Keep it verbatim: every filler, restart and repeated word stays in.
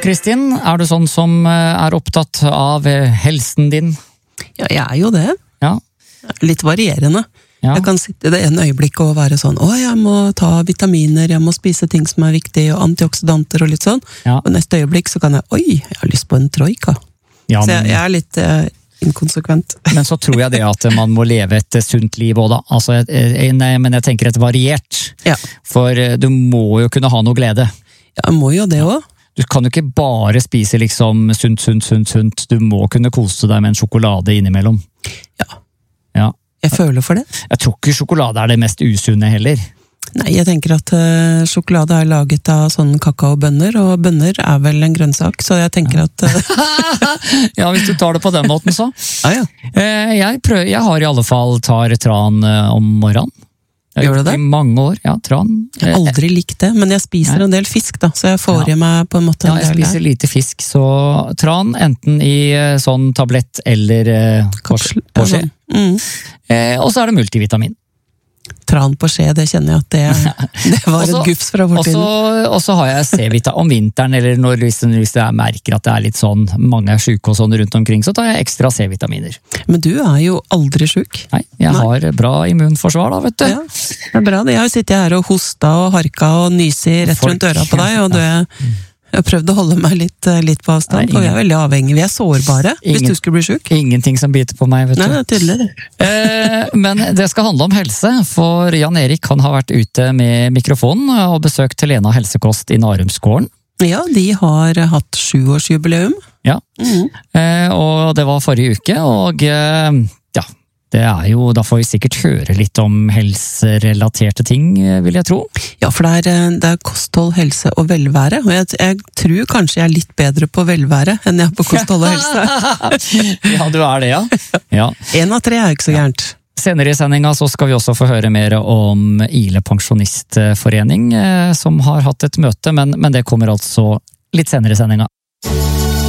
Kristin, er du sånn som er opptatt av helsen din? Ja, jeg er jo det. Ja. Litt varierende. Ja. Jeg kan sitte i det ene øyeblikket og være sånn, å, jeg må ta vitaminer, jeg må spise ting som er viktig, og antioksidanter og litt sånn. Ja. Og neste øyeblikk så kan jeg, oi, jeg har lyst på en troika. Ja, så men, jeg, jeg er litt eh, inkonsekvent. men så tror jeg det at man må leve et sunt liv også da. Altså, eh, nei, men jeg tenker et variert. Ja. For eh, du må jo kunne ha noe glede. Ja, jeg må jo det også. Du kan jo ikke bare spise liksom sunt, sunt, sunt, sunt. Du må kunne kose deg med en sjokolade innimellom. Ja. Ja. Jeg føler for det. Jeg tror ikke sjokolade er det mest usunne heller. Nei, jeg tenker at uh, sjokolade er laget av sånne kakaobønner, og bønner er vel en grønnsak, så jeg tenker at... Uh... ja, hvis du tar det på den måten så. Ah, ja. Eh, jeg, prøver, jeg har i alle fall tar tran eh, om morgenen. Jeg Gjør du det? I mange år, ja, tran. Jeg har aldri likt det, men jeg spiser Nei. en del fisk da, så jeg får Ja. i meg på en måte Ja, en jeg del spiser lite fisk, så tran enten i eh, sånn tablett eller eh, på kapsel. på skje. Mm. Eh, og så er det multivitamin. Tran på skje, det kjenner jeg at det, det var Også- et gufs fra Og fortiden. så- og så har jeg C-vitamin om vinteren, eller når, hvis, hvis jeg merker at det er litt sånn, mange er syke og sånn rundt omkring, så tar jeg ekstra C-vitaminer. Men du er jo aldri syk. Nei, jeg Nei. har bra immunforsvar da, vet du. Ja, det er bra. Jeg har jo sittet her og hosta og harka og nysi rett Folk- rundt øra på deg, og du er jeg har prøvd å holde meg litt, litt på avstand, Nei, for vi ingen- er veldig avhengige. Vi er sårbare hvis Ingen- du skulle bli syk. Ingenting som biter på meg, vet Nei, du. det er tydelig det. Eh, men det skal handle om helse, for Jan Erik han har vært ute med mikrofonen og besøkt Helena Helsekost i Narumsgården. Ja, de har hatt sjuårsjubileum. Ja, Mhm. eh, og det var forrige uke, og eh, ja, det er jo, da får vi sikkert høre litt om helserelaterte ting, eh, vil jeg tro. Ja, for det er, det er kosthold, helse og velvære, og jeg, jeg tror kanskje jeg er litt bedre på velvære enn jeg er på kosthold og helse. Ja, du er det, ja. Ja. En av tre er ikke så gærent. Senere i sendinga så skal vi også få høre mer om Ile Pensjonistforening, eh, som har hatt et møte, men, men det kommer altså litt senere i sendinga.